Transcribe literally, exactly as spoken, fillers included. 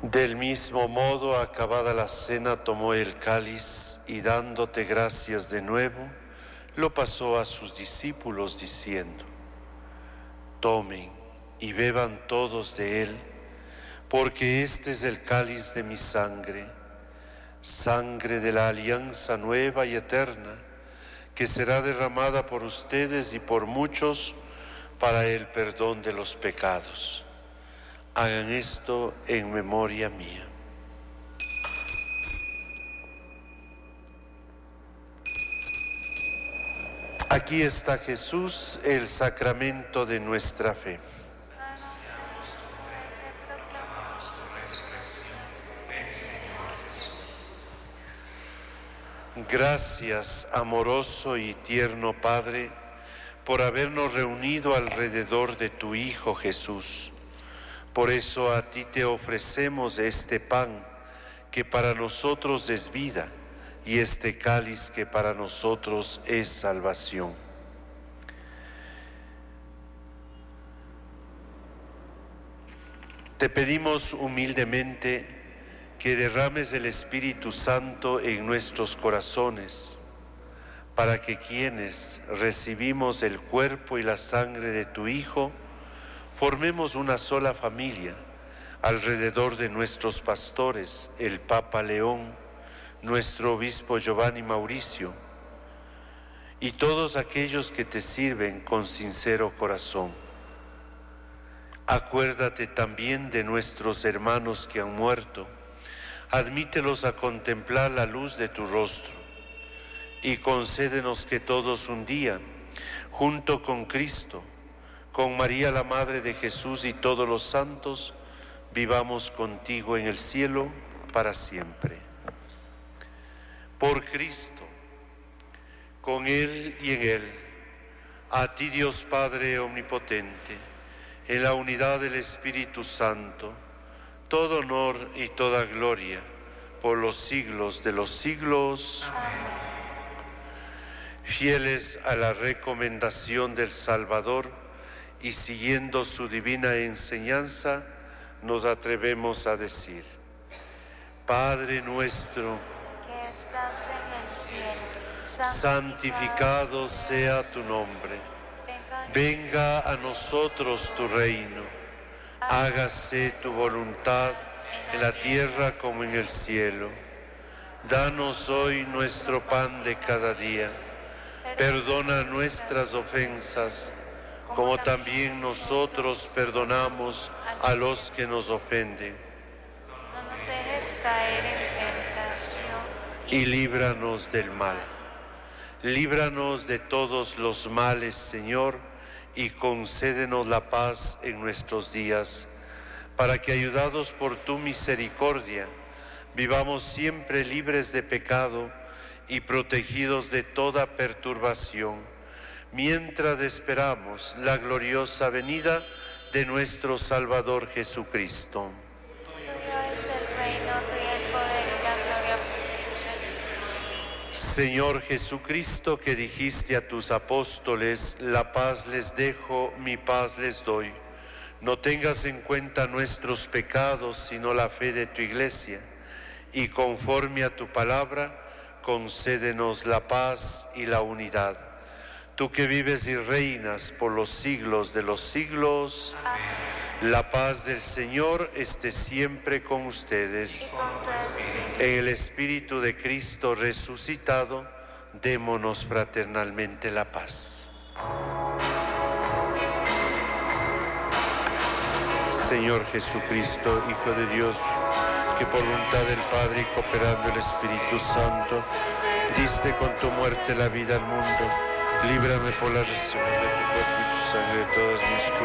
Del mismo modo, acabada la cena, tomó el cáliz y dándote gracias de nuevo, lo pasó a sus discípulos diciendo: tomen y beban todos de él, porque este es el cáliz de mi sangre, sangre de la alianza nueva y eterna, que será derramada por ustedes y por muchos para el perdón de los pecados. Hagan esto en memoria mía. Aquí está Jesús, el sacramento de nuestra fe. Gracias, amoroso y tierno Padre, por habernos reunido alrededor de tu Hijo Jesús. Por eso a ti te ofrecemos este pan que para nosotros es vida y este cáliz que para nosotros es salvación. Te pedimos humildemente que derrames el Espíritu Santo en nuestros corazones, para que quienes recibimos el cuerpo y la sangre de tu Hijo, formemos una sola familia alrededor de nuestros pastores, el Papa León, nuestro obispo Giovanni Mauricio, y todos aquellos que te sirven con sincero corazón. Acuérdate también de nuestros hermanos que han muerto, admítelos a contemplar la luz de tu rostro, y concédenos que todos un día, junto con Cristo, con María la Madre de Jesús y todos los santos, vivamos contigo en el cielo para siempre. Por Cristo, con Él y en Él, a ti Dios Padre Omnipotente, en la unidad del Espíritu Santo, todo honor y toda gloria por los siglos de los siglos. Amén. Fieles a la recomendación del Salvador y siguiendo su divina enseñanza, nos atrevemos a decir: Padre nuestro, que estás en el cielo, santificado sea tu nombre. Venga a nosotros tu reino. Hágase tu voluntad en la tierra como en el cielo. Danos hoy nuestro pan de cada día. Perdona nuestras ofensas, como también nosotros perdonamos a los que nos ofenden. No nos dejes caer en tentación y líbranos del mal. Líbranos de todos los males, Señor, y concédenos la paz en nuestros días, para que, ayudados por tu misericordia, vivamos siempre libres de pecado y protegidos de toda perturbación, mientras esperamos la gloriosa venida de nuestro Salvador Jesucristo. Tuyo es el reino, tuyo el poder y la gloria por siempre. Señor Jesucristo, que dijiste a tus apóstoles: la paz les dejo, mi paz les doy. No tengas en cuenta nuestros pecados, sino la fe de tu Iglesia, y conforme a tu palabra, concédenos la paz y la unidad. Tú que vives y reinas por los siglos de los siglos. Amén. La paz del Señor esté siempre con ustedes. En el Espíritu de Cristo resucitado, démonos fraternalmente la paz. Señor Jesucristo, Hijo de Dios, que por voluntad del Padre y cooperando el Espíritu Santo, diste con tu muerte la vida al mundo, líbrame por la resurrección de tu cuerpo y tu sangre de todas mis culpas.